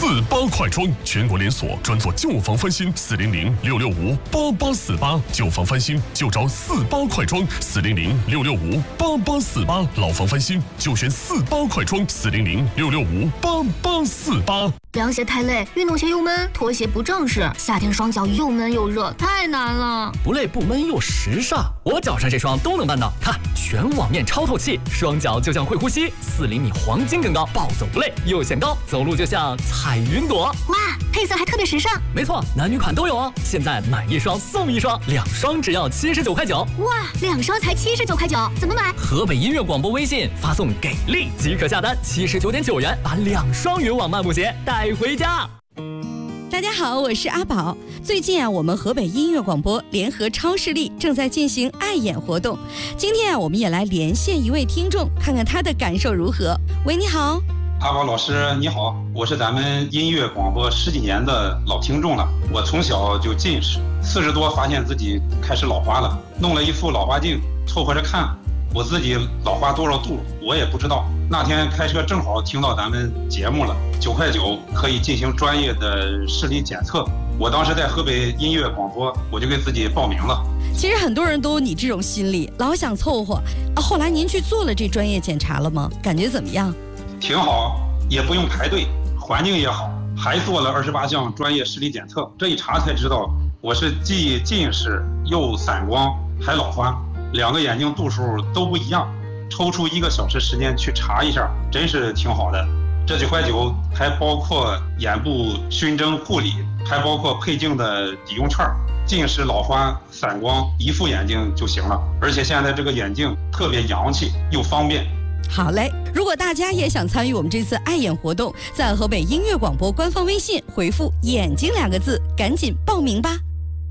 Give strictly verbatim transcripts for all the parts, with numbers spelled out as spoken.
四八快装，全国连锁，专做旧房翻新，四零零六六五八八四八，旧房翻新就找四八快装，四零零六六五八八四八，老房翻新就选四八快装，四零零六六五八八四八。 凉鞋太累，运动鞋又闷，拖鞋不正式，夏天双脚又闷又热，太难了。 不累不闷又时尚，我脚上这双都能办到。看，全网面超透气，双脚就像会呼吸，四厘米黄金更高，暴走不累又显高，走路就像彩云朵。 哇，配色还特别时尚。 没错，男女款都有哦。现在买一双送一双，两双只要七十九块九。 哇，两双才七十九块九，怎么买？ 河北音乐广播微信发送给力即可下单，七十九点九元把两双云网漫步鞋带回家。 大家好，我是阿宝。最近啊，我们河北音乐广播联合超视力正在进行爱眼活动。今天啊，我们也来连线一位听众，看看他的感受如何。喂，你好。 阿宝老师你好，我是咱们音乐广播十几年的老听众了。我从小就近视，四十多发现自己开始老花了，弄了一副老花镜凑合着看。我自己老花多少度我也不知道。那天开车正好听到咱们节目了，九块九可以进行专业的视力检测。我当时在河北音乐广播，我就给自己报名了。 其实很多人都有你这种心理，老想凑合。后来您去做了这专业检查了吗？感觉怎么样？ 挺好，也不用排队，环境也好，还做了二十八项专业视力检测。这一查才知道，我是既近视又散光还老花，两个眼睛度数都不一样。抽出一个小时时间去查一下，真是挺好的。这九块九还包括眼部熏蒸护理，还包括配镜的抵用券，近视、老花、散光一副眼镜就行了。而且现在这个眼镜特别洋气又方便。 好嘞，如果大家也想参与我们这次爱眼活动，在河北音乐广播官方微信回复眼睛两个字，赶紧报名吧。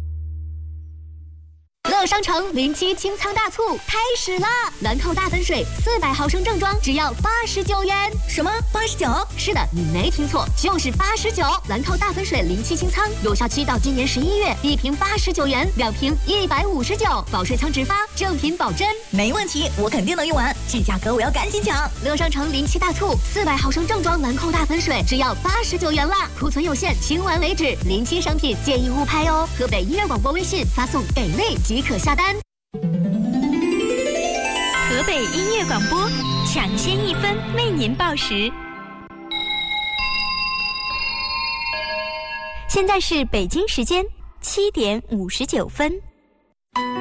乐商城零七清仓大促开始啦！兰蔻大粉水四百毫升正装只要八十九元。什么？八十九？是的，你没听错，就是八十九。兰蔻大粉水零七清仓有效期到今年十一月，一瓶八十九元，两瓶一百五十九，保税仓直发，正品保真。 没问题，我肯定能用完，这价格我要赶紧抢！ 乐商城零七大促，四百毫升正装兰蔻大粉水只要八十九元啦，库存有限，清完为止。零七商品建议勿拍哦。河北音乐广播微信发送给力即可下单。 河北音乐广播抢先一分为您报时。现在是北京时间七点五十九分。